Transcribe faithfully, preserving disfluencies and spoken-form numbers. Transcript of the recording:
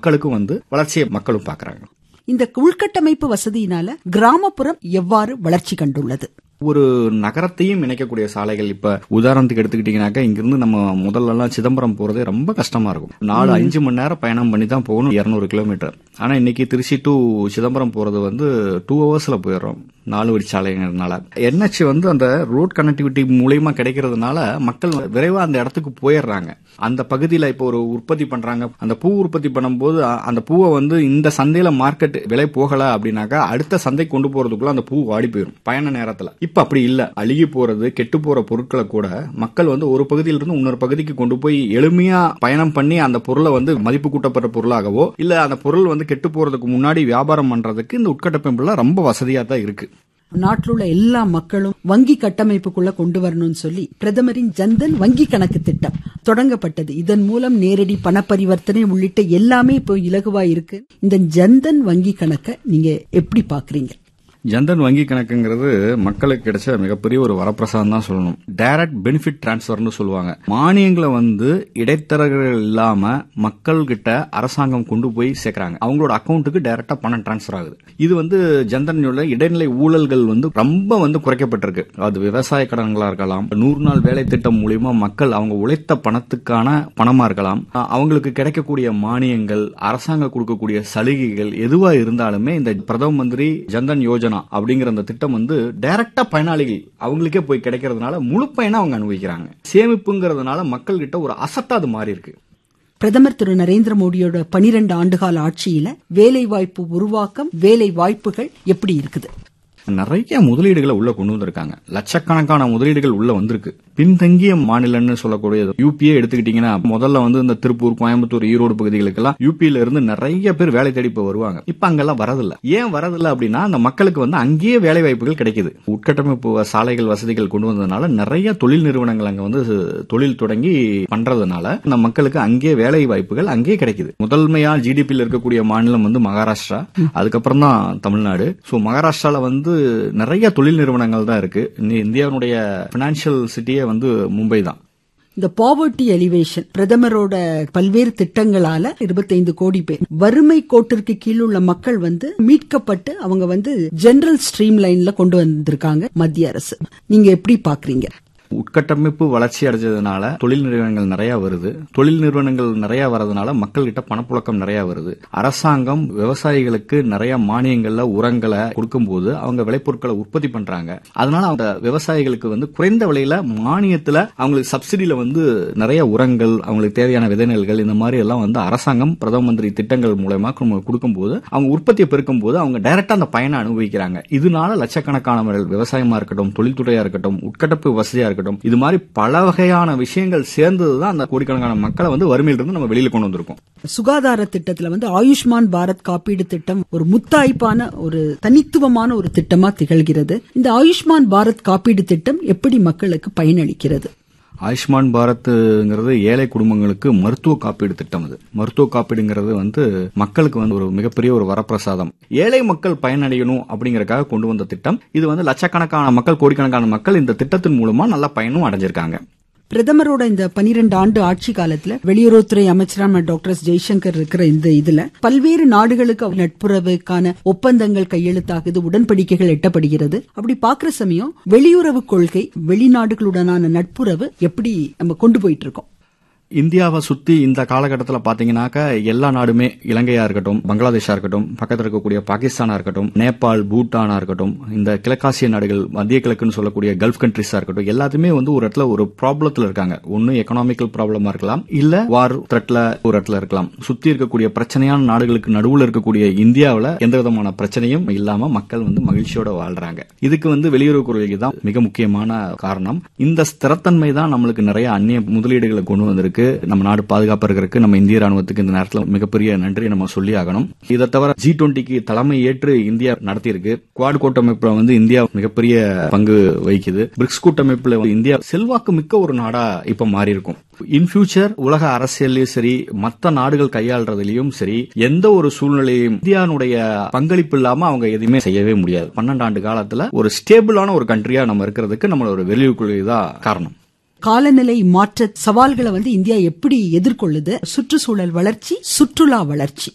மக்களுக்கும் வந்து வளர்ச்சியை மக்களும் பாக்குறாங்க. இந்த உள்கட்டமைப்பு வசதியினால கிராமப்புறம் எவ்வாறு வளர்ச்சி கண்டுள்ளது? ஒரு நகரத்தையும் இணைக்கக்கூடிய சாலைகள் இப்ப உதாரணத்துக்கு எடுத்துக்கிட்டீங்கன்னாக்கா இங்கிருந்து நம்ம முதல்ல எல்லாம் சிதம்பரம் போறதே ரொம்ப கஷ்டமா இருக்கும். நாலு அஞ்சு மணி நேரம் பயணம் பண்ணி தான் போகணும், இருநூறு கிலோமீட்டர். ஆனா இன்னைக்கு திருச்சி டு சிதம்பரம் போறது வந்து டூ ஹவர்ஸ்ல போயிடுறோம், நாலு வழி சாலைங்கிறதுனால. என்ஹெச் வந்து அந்த ரோட் கனெக்டிவிட்டி மூலியமா கிடைக்கிறதுனால மக்கள் விரைவா அந்த இடத்துக்கு போயிடுறாங்க. அந்த பகுதியில இப்போ ஒரு உற்பத்தி பண்றாங்க, அந்த பூ உற்பத்தி பண்ணும்போது அந்த பூவை வந்து இந்த சந்தையில மார்க்கெட் விலை போகல அப்படின்னாக்கா அடுத்த சந்தை கொண்டு போறதுக்குள்ள அந்த பூ வாடி போயிடும் பயண நேரத்துல. இப்ப அப்படி இல்ல, அழுகி போறது கெட்டு போற பொருட்களை கூட மக்கள் வந்து ஒரு பகுதியிலிருந்து இன்னொரு பகுதிக்கு கொண்டு போய் எளிமையா பயணம் பண்ணி அந்த பொருளை வந்து மதிப்பு கூட்டப்படுற பொருளாகவோ இல்ல அந்த பொருள் வந்து கெட்டு போறதுக்கு முன்னாடி வியாபாரம் பண்றதுக்கு இந்த உட்கட்டமைப்புல ரொம்ப வசதியா தான் இருக்கு. நாட்டில் உள்ள எல்லா மக்களும் வங்கி கட்டமைப்புக்குள்ள கொண்டு வரணும்னு சொல்லி பிரதமரின் ஜன்தன் வங்கி கணக்கு திட்டம் தொடங்கப்பட்டது. இதன் மூலம் நேரடி பண பரிவர்த்தனை உள்ளிட்ட எல்லாமே இப்போ இலகுவா இருக்கு. இந்த ஜன்தன் வங்கி கணக்கை நீங்க எப்படி பாக்குறீங்க? ஜன்தன் வங்கி கணக்குங்கிறது மக்களுக்கு கிடைச்ச மிகப்பெரிய ஒரு வரப்பிரசாதம் தான் சொல்லணும். டைரக்ட் பெனிஃபிட் டிரான்ஸ்பர்னு சொல்லுவாங்க. மானியங்களை வந்து இடைத்தரகர்கள் இல்லாம மக்கள் கிட்ட அரசாங்கம் கொண்டு போய் சேர்க்கறாங்க, அவங்களோட அக்கௌண்ட்டுக்கு டைரக்டா பணம் டிரான்ஸ்பர் ஆகுது. இது வந்து ஜன்தனோட இடைநிலை ஊழல்கள் வந்து ரொம்ப வந்து குறைக்கப்பட்டிருக்கு. அது விவசாய கடன்களா இருக்கலாம், நூறு நாள் வேலை திட்டம் மூலியமா மக்கள் அவங்க உழைத்த பணத்துக்கான பணமா இருக்கலாம், அவங்களுக்கு கிடைக்கக்கூடிய மானியங்கள், அரசாங்கம் கொடுக்கக்கூடிய சலுகைகள் எதுவா இருந்தாலுமே இந்த பிரதம மந்திரி ஜன்தன் யோஜனா அப்படிங்கிற அந்த திட்டம் வந்து டைரக்டா பயனாளிகள் அவங்களுக்கே போய் கிடைக்கிறதுனால முழு பயனா அவங்க அனுபவிக்கிறாங்க. சேமிப்புங்கிறதுனால மக்கள் கிட்ட ஒரு அசட்டா அது மாறி இருக்கு. பிரதமர் திரு நரேந்திர மோடியோட பனிரெண்டு ஆண்டுகால ஆட்சியில வேலை வாய்ப்பு உருவாக்கம், வேலை வாய்ப்புகள் எப்படி இருக்குது? நிறைய முதலீடுகளை உள்ள கொண்டு வந்திருக்காங்க. லட்சக்கணக்கான முதலீடுகள் உள்ள வந்திருக்கு. பின்தங்கிய மாநிலம்னு சொல்லக்கூடிய யூபியே எடுத்துக்கிட்டீங்கன்னா முதல்ல வந்து இந்த திருப்பூர், கோயம்புத்தூர், ஈரோடு பகுதிகளுக்கெல்லாம் யூபியில இருந்து நிறைய பேர் வேலை தேடி இப்ப வருவாங்க. இப்ப அங்கெல்லாம் வரதில்ல. ஏன் வரதில்ல அப்படின்னா அந்த மக்களுக்கு வந்து அங்கேயே வேலை வாய்ப்புகள் கிடைக்குது. உட்கட்டமைப்பு சாலைகள் வசதிகள் கொண்டு வந்ததுனால நிறைய தொழில் நிறுவனங்கள் அங்க வந்து தொழில் தொடங்கி பண்றதுனால அந்த மக்களுக்கு அங்கே வேலை வாய்ப்புகள் அங்கேயே கிடைக்குது. முதன்மையா ஜிடிபியில் இருக்கக்கூடிய மாநிலம் வந்து மகாராஷ்டிரா, அதுக்கப்புறம் தான் தமிழ்நாடு. சோ மகாராஷ்டிரால வந்து நிறைய தொழில் நிறுவனங்கள் தான் இருக்கு. இந்தியாவுடைய பினான்சியல் சிட்டியே வந்து மும்பை தான். இந்த பாவர்ட்டி எலிவேஷன் பிரதமரோட பல்வேறு திட்டங்களால இருபத்தைந்து கோடி பேர் வறுமை கோட்டிற்கு கீழ் உள்ள மக்கள் வந்து மீட்கப்பட்டு அவங்க வந்து ஜெனரல் ஸ்ட்ரீம் லைன்ல கொண்டு வந்திருக்காங்க மத்திய அரசு. நீங்க எப்படி பாக்குறீங்க? உட்கட்டமைப்பு வளர்ச்சி அடைஞ்சதுனால தொழில் நிறுவனங்கள் நிறைய வருது. தொழில் நிறுவனங்கள் நிறைய வரதுனால மக்கள் கிட்ட பணப்புழக்கம் நிறைய வருது. அரசாங்கம் விவசாயிகளுக்கு நிறைய மானியங்கள்ல உரங்களை கொடுக்கும் போது அவங்க விளைபொருட்களை உற்பத்தி பண்றாங்க. அதனால அந்த விவசாயிகளுக்கு வந்து குறைந்த விலையில மானியத்துல அவங்களுக்கு சப்சிடியில வந்து நிறைய உரங்கள், அவங்களுக்கு தேவையான விதைநெல்கள் இந்த மாதிரி எல்லாம் வந்து அரசாங்கம் பிரதம மந்திரி திட்டங்கள் மூலமா கொடுக்கும் போது அவங்க உற்பத்தியை பெருக்கும் போது அவங்க டைரக்டா அந்த பயனை அனுபவிக்கிறாங்க. இதனால லட்சக்கணக்கானவர்கள் விவசாயமா இருக்கட்டும், தொழில்துறையா இருக்கட்டும், உட்கட்டமைப்பு வசதியா இருக்கட்டும், இது மாதிரி பல வகையான விஷயங்கள் சேர்ந்ததுதான் அந்த கோடிக்கணக்கான மக்களை வந்து வறுமையிலிருந்து நம்ம வெளியில கொண்டு வந்திருக்கோம். சுகாதார திட்டத்துல வந்து ஆயுஷ்மான் பாரத் காப்பீடு திட்டம் ஒரு முத்தாய்ப்பான ஒரு தனித்துவமான ஒரு திட்டமா திகழ்கிறது. இந்த ஆயுஷ்மான் பாரத் காப்பீடு திட்டம் எப்படி மக்களுக்கு பயனளிக்கிறது? ஆயுஷ்மான் பாரத்ங்கிறது ஏழை குடும்பங்களுக்கு மருத்துவ காப்பீடு திட்டம். அது மருத்துவ காப்பீடுங்கிறது வந்து மக்களுக்கு வந்து ஒரு மிகப்பெரிய ஒரு வரப்பிரசாதம். ஏழை மக்கள் பயனடையணும் அப்படிங்கறதுக்காக கொண்டு வந்த திட்டம். இது வந்து லட்சக்கணக்கான மக்கள், கோடிக்கணக்கான மக்கள் இந்த திட்டத்தின் மூலமா நல்ல பயனும் அடைஞ்சிருக்காங்க. பிரதமரோட இந்த பனிரெண்டு ஆண்டு ஆட்சி காலத்துல வெளியுறவுத்துறை அமைச்சரான டாக்டர் எஸ் ஜெய்சங்கர் இருக்கிற இந்த இதுல பல்வேறு நாடுகளுக்கு நட்புறவுக்கான ஒப்பந்தங்கள் கையெழுத்தாகுது, உடன்படிக்கைகள் எட்டப்படுகிறது. அப்படி பாக்குற சமயம் வெளியுறவு கொள்கை, வெளிநாடுகளுடனான நட்புறவு எப்படி நம்ம கொண்டு போயிட்டு இருக்கோம்? இந்தியாவை சுத்தி இந்த காலகட்டத்தில் பாத்தீங்கன்னாக்க எல்லா நாடுமே, இலங்கையா இருக்கட்டும், பங்களாதேஷா இருக்கட்டும், பக்கத்தில் இருக்கக்கூடிய பாகிஸ்தானா இருக்கட்டும், நேபாள், பூட்டானா இருக்கட்டும், இந்த கிழக்காசிய நாடுகள், மத்திய கிழக்குன்னு சொல்லக்கூடிய கல்ஃப் கண்ட்ரிஸா இருக்கட்டும், எல்லாத்துமே வந்து ஒரு இடத்துல ஒரு ப்ராப்ளத்துல இருக்காங்க. ஒன்னு எக்கனாமிக்கல் ப்ராப்ளமா இருக்கலாம், இல்ல வார் த்ரெட்ல ஒரு இடத்துல இருக்கலாம். சுத்தி இருக்கக்கூடிய பிரச்சனையான நாடுகளுக்கு நடுவுல இருக்கக்கூடிய இந்தியாவில் எந்த விதமான பிரச்சனையும் இல்லாம மக்கள் வந்து மகிழ்ச்சியோட வாழ்றாங்க. இதுக்கு வந்து வெளியுறவு கொள்கை தான் மிக முக்கியமான காரணம். இந்த ஸ்திரத்தன்மை தான் நம்மளுக்கு நிறைய அந்நிய முதலீடுகளை கொண்டு வந்திருக்கு. நம்ம நாடு பாதுகாப்பு இருக்கிறதுக்கு நம்ம இந்திய ராணுவத்துக்கு இந்த நேரத்தில் மிகப்பெரிய நன்றி நம்ம சொல்லி ஆகணும். இதை தவிர ஜி டுவெண்டிக்கு தலைமை ஏற்று இந்தியா நடத்தியிருக்கு. குவாட் கூட்டமைப்புல வந்து இந்தியா மிகப்பெரிய பங்கு வகிக்குது. பிரிக்ஸ் கூட்டமைப்புல இந்தியா செல்வாக்கு மிக்க ஒரு நாடா இப்ப மாறி இருக்கும். இன் ஃபியூச்சர் உலக அரசியலையும் சரி, மற்ற நாடுகள் கையாளுறதுலயும் சரி, எந்த ஒரு சூழ்நிலையும் இந்தியாவுடைய பங்களிப்பு இல்லாம அவங்க எதுவுமே செய்யவே முடியாது. பன்னெண்டு ஆண்டு காலத்துல ஒரு ஸ்டேபிளான ஒரு கண்ட்ரியா நம்ம இருக்கிறதுக்கு நம்மளோட வெளியுறவு கொள்கை தான் காரணம். காலநிலை மாற்ற சவால்களை வந்து இந்தியா எப்படி எதிர்கொள்ளுது? சுற்றுச்சூழல் வளர்ச்சி, சுற்றுலா வளர்ச்சி